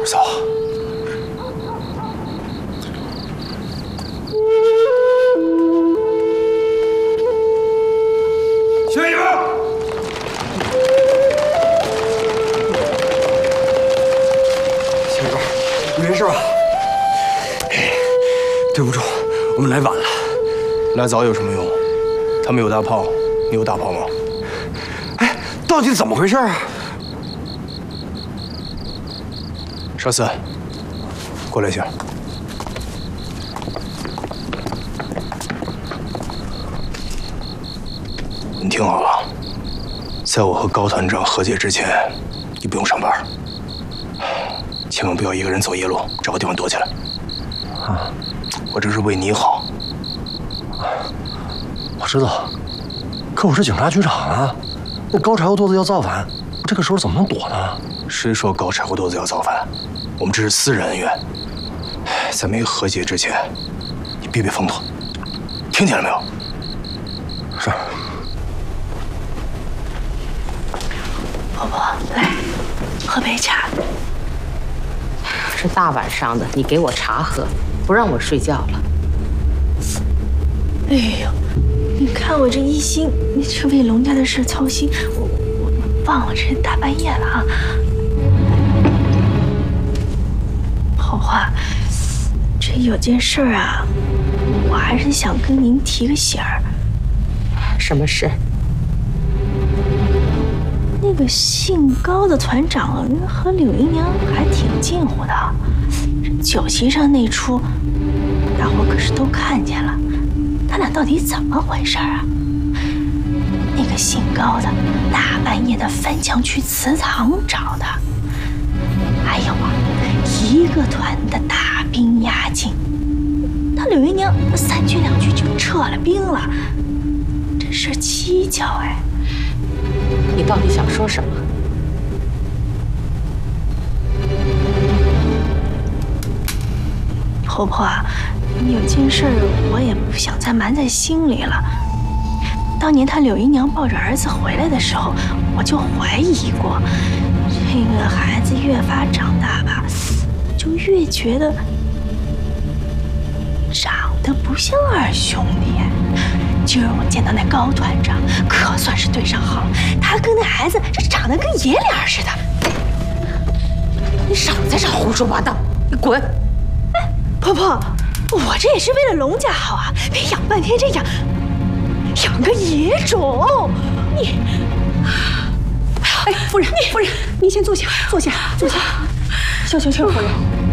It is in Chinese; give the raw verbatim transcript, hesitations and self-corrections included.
二嫂， 媳妇，媳妇，你没事吧？对不住，我们来晚了。 来早有什么用？他们有大炮，你有大炮吗？ 哎，到底怎么回事啊？ 少四，过来一下。你听好了，在我和高团长和解之前，你不用上班，千万不要一个人走夜路，找个地方躲起来。啊，我这是为你好。 我知道，可我是警察局长啊，那高柴火垛子要造反，我这个时候怎么能躲呢？ 谁说高柴火垛子要造反？我们这是私人恩怨，在没和解之前，你避避风头，听见了没有？ 是。 婆婆，来，喝杯茶。 这大晚上的，你给我茶喝，不让我睡觉了。 哎呦，你看我这一心，你这为龙家的事操心，我我忘了这大半夜了啊。婆婆，这有件事儿啊，我还是想跟您提个醒儿。 什么事？ 那个姓高的团长和柳姨娘还挺近乎的，这酒席上那出，大伙可是都看见了。他俩到底怎么回事啊？那个姓高的大半夜的翻墙去祠堂找的，还有啊，一个团的大兵压境，他柳姨娘三句两句就撤了兵了，真是蹊跷哎！ 你到底想说什么？ 婆婆，有件事我也不想再瞒在心里了。当年他柳姨娘抱着儿子回来的时候，我就怀疑过，这个孩子越发长大吧，就越觉得长得不像二兄弟。今儿我见到那高团长，可算是对上号了。他跟那孩子这长得跟爷俩似的。 你少在这胡说八道，你滚！ 哎，婆婆，我这也是为了龙家好啊，别养半天这养养个野种。你， 哎，夫人，夫人，您先坐下，坐下，坐下。 小秋秋夫人。